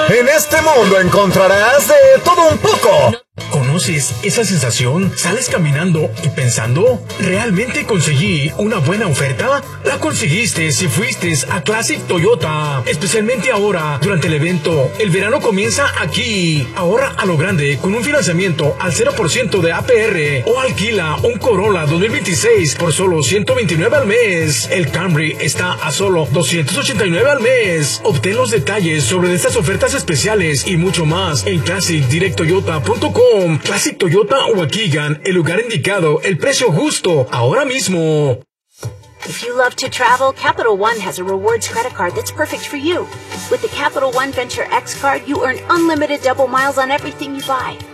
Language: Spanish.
En este mundo encontrarás de todo un poco. ¿Conoces esa sensación? ¿Sales caminando y pensando? ¿Realmente conseguí una buena oferta? La conseguiste si fuiste a Classic Toyota. Especialmente ahora, durante el evento. El verano comienza aquí. Ahorra a lo grande con un financiamiento al 0% de APR o alquila un Corolla 2026 por solo $129 al mes. El Camry está a solo $289 al mes. Obtén los detalles sobre estas ofertas especiales y mucho más en ClassicDirectToyota.com. Classic Toyota Waukegan, el lugar indicado, el precio justo, ahora mismo. If you love to travel, Capital One has a rewards credit card that's perfect for you. With the Capital One Venture X card, you earn unlimited double miles on everything you buy.